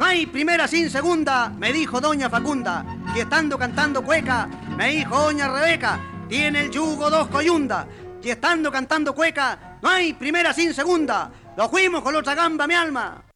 hay primera sin segunda, me dijo doña Facunda. Y estando cantando cueca, me dijo doña Rebeca, tiene el yugo dos coyundas. Y estando cantando cueca, no hay primera sin segunda. Lo fuimos con otra gamba, mi alma.